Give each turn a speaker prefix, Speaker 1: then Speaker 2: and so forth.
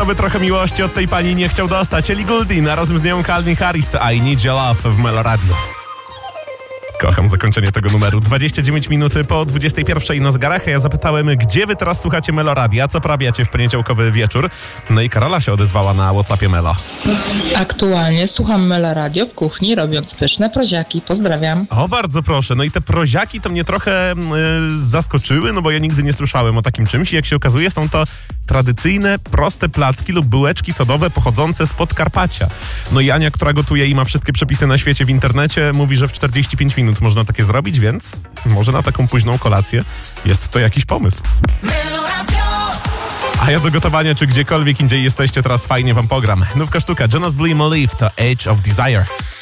Speaker 1: Kto by trochę miłości od tej pani nie chciał dostać? Ellie Goulding, a razem z nią Calvin Harris to I Need Your Love w Melo Radio. Kocham zakończenie tego numeru. 29 minut po 21 na zegarach. Ja zapytałem, gdzie wy teraz słuchacie Melo Radia, co porabiacie w poniedziałkowy wieczór. No i Karola się odezwała na WhatsAppie Melo.
Speaker 2: Aktualnie słucham Melo Radio w kuchni, robiąc pyszne proziaki. Pozdrawiam.
Speaker 1: O, bardzo proszę. No i te proziaki to mnie trochę zaskoczyły, no bo ja nigdy nie słyszałem o takim czymś. I jak się okazuje, są to tradycyjne, proste placki lub bułeczki sodowe pochodzące z Podkarpacia. No i Ania, która gotuje i ma wszystkie przepisy na świecie w internecie, mówi, że w 45 minut można takie zrobić, więc może na taką późną kolację jest to jakiś pomysł. A ja do gotowania, czy gdziekolwiek indziej jesteście, teraz fajnie wam pogram. Nówka sztuka, Jonas Blue i Molly to Age of Desire.